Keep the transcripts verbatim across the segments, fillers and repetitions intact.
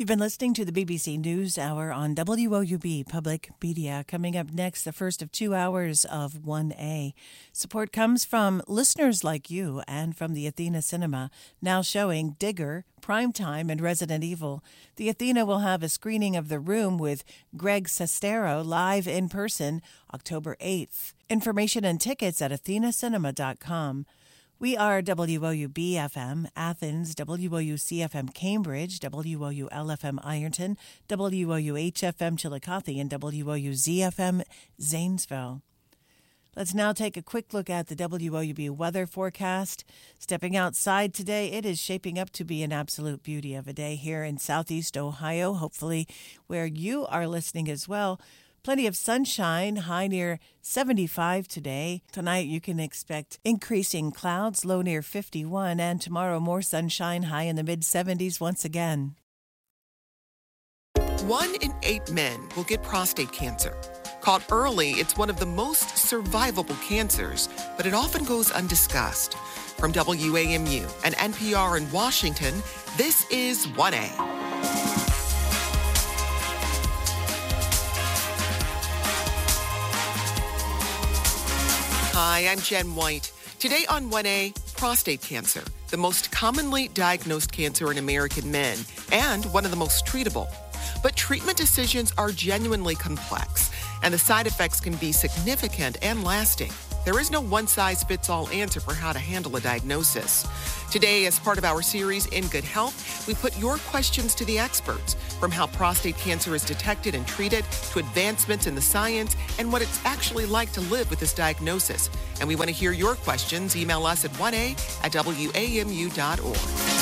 You've been listening to the B B C News Hour on W O U B Public Media. Coming up next, the first of two hours of one A. Support comes from listeners like you and from the Athena Cinema, now showing Digger, Primetime, and Resident Evil. The Athena will have a screening of The Room with Greg Sestero live in person October eighth. Information and tickets at athena cinema dot com. We are W O U B F M Athens, W O U C F M Cambridge, W O U L F M Ironton, W O U H F M Chillicothe, and W O U Z F M Zanesville. Let's now take a quick look at the W O U B weather forecast. Stepping outside today, it is shaping up to be an absolute beauty of a day here in southeast Ohio, hopefully where you are listening as well. Plenty of sunshine, high near seventy-five today. Tonight you can expect increasing clouds, low near fifty-one, and tomorrow more sunshine, high in the mid-seventies once again. One in eight men will get prostate cancer. Caught early, it's one of the most survivable cancers, but it often goes undiscussed. From W A M U and N P R in Washington, this is one A. Hi, I'm Jen White. Today on one A, prostate cancer, the most commonly diagnosed cancer in American men and one of the most treatable. But treatment decisions are genuinely complex, and the side effects can be significant and lasting. There is no one-size-fits-all answer for how to handle a diagnosis. Today, as part of our series In Good Health, we put your questions to the experts, from how prostate cancer is detected and treated to advancements in the science and what it's actually like to live with this diagnosis. And we want to hear your questions. Email us at one A at W A M U dot org.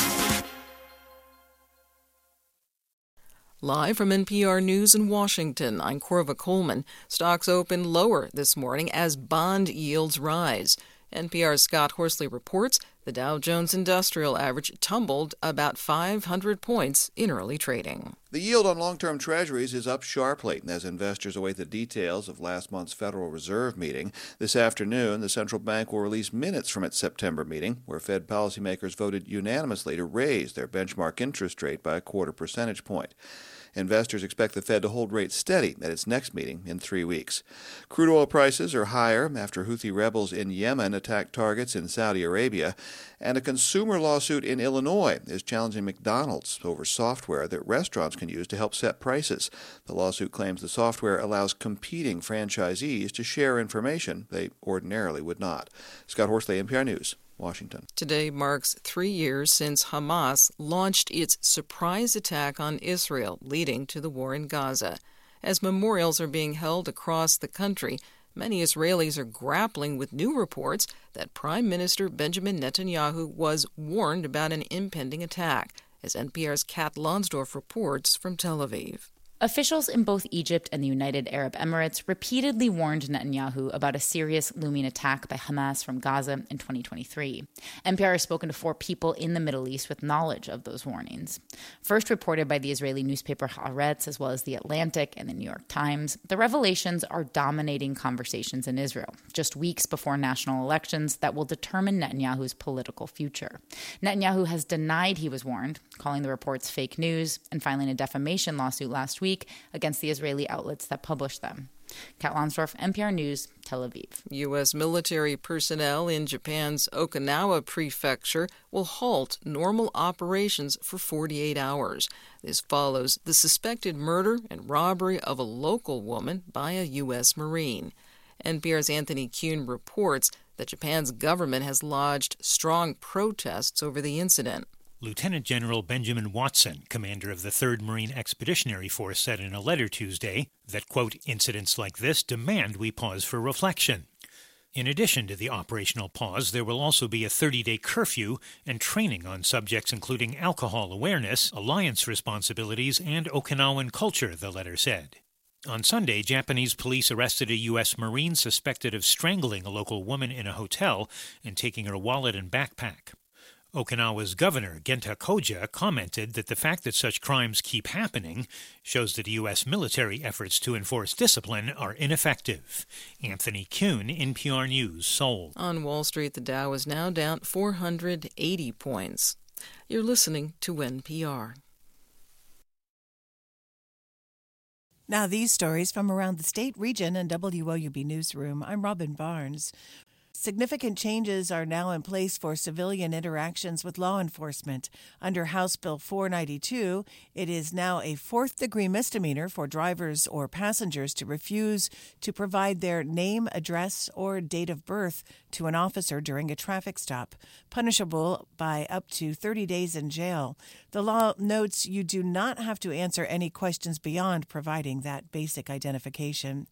Live from N P R News in Washington, I'm Corva Coleman. Stocks opened lower this morning as bond yields rise. N P R's Scott Horsley reports the Dow Jones Industrial Average tumbled about five hundred points in early trading. The yield on long-term treasuries is up sharply as investors await the details of last month's Federal Reserve meeting. This afternoon, the central bank will release minutes from its September meeting, where Fed policymakers voted unanimously to raise their benchmark interest rate by a quarter percentage point. Investors expect the Fed to hold rates steady at its next meeting in three weeks. Crude oil prices are higher after Houthi rebels in Yemen attacked targets in Saudi Arabia, and a consumer lawsuit in Illinois is challenging McDonald's over software that restaurants can use to help set prices. The lawsuit claims the software allows competing franchisees to share information they ordinarily would not. Scott Horsley, N P R News, Washington. Today marks three years since Hamas launched its surprise attack on Israel, leading to the war in Gaza. As memorials are being held across the country, many Israelis are grappling with new reports that Prime Minister Benjamin Netanyahu was warned about an impending attack, as N P R's Kat Lonsdorf reports from Tel Aviv. Officials in both Egypt and the United Arab Emirates repeatedly warned Netanyahu about a serious looming attack by Hamas from Gaza in twenty twenty-three. N P R has spoken to four people in the Middle East with knowledge of those warnings. First reported by the Israeli newspaper Haaretz, as well as The Atlantic and the New York Times, the revelations are dominating conversations in Israel, just weeks before national elections that will determine Netanyahu's political future. Netanyahu has denied he was warned, calling the reports fake news, and filing a defamation lawsuit last week against the Israeli outlets that published them. Kat Lonsdorf, N P R News, Tel Aviv. U S military personnel in Japan's Okinawa prefecture will halt normal operations for forty-eight hours. This follows the suspected murder and robbery of a local woman by a U S Marine. N P R's Anthony Kuhn reports that Japan's government has lodged strong protests over the incident. Lieutenant General Benjamin Watson, commander of the third Marine Expeditionary Force, said in a letter Tuesday that, quote, incidents like this demand we pause for reflection. In addition to the operational pause, there will also be a thirty-day curfew and training on subjects including alcohol awareness, alliance responsibilities, and Okinawan culture, the letter said. On Sunday, Japanese police arrested a U S Marine suspected of strangling a local woman in a hotel and taking her wallet and backpack. Okinawa's governor, Genta Koja, commented that the fact that such crimes keep happening shows that U S military efforts to enforce discipline are ineffective. Anthony Kuhn, N P R News, Seoul. On Wall Street, the Dow is now down four hundred eighty points. You're listening to N P R. Now these stories from around the state, region, and W O U B Newsroom. I'm Robin Barnes. Significant changes are now in place for civilian interactions with law enforcement. Under House Bill four ninety-two, it is now a fourth-degree misdemeanor for drivers or passengers to refuse to provide their name, address, or date of birth to an officer during a traffic stop, punishable by up to thirty days in jail. The law notes you do not have to answer any questions beyond providing that basic identification.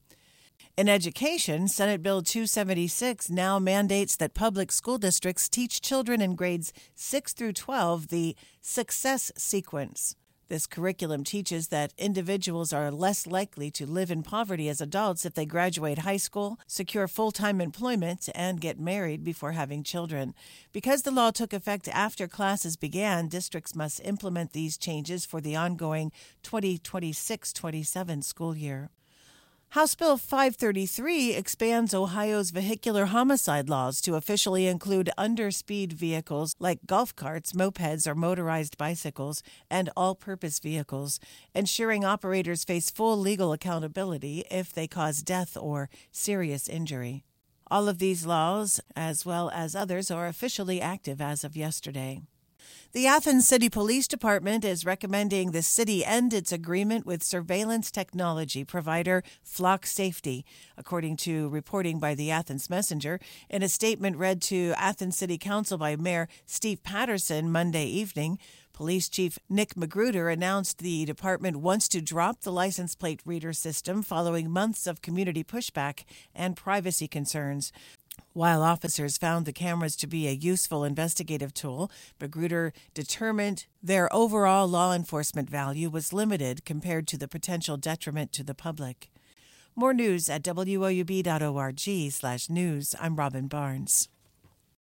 In education, Senate Bill two seventy-six now mandates that public school districts teach children in grades six through twelve the success sequence. This curriculum teaches that individuals are less likely to live in poverty as adults if they graduate high school, secure full-time employment, and get married before having children. Because the law took effect after classes began, districts must implement these changes for the ongoing twenty twenty-six twenty-seven school year. House Bill five thirty-three expands Ohio's vehicular homicide laws to officially include underspeed vehicles like golf carts, mopeds, or motorized bicycles, and all-purpose vehicles, ensuring operators face full legal accountability if they cause death or serious injury. All of these laws, as well as others, are officially active as of yesterday. The Athens City Police Department is recommending the city end its agreement with surveillance technology provider Flock Safety, according to reporting by the Athens Messenger. In a statement read to Athens City Council by Mayor Steve Patterson Monday evening, Police Chief Nick Magruder announced the department wants to drop the license plate reader system following months of community pushback and privacy concerns. While officers found the cameras to be a useful investigative tool, Magruder determined their overall law enforcement value was limited compared to the potential detriment to the public. More news at W O U B dot org slash news. I'm Robin Barnes.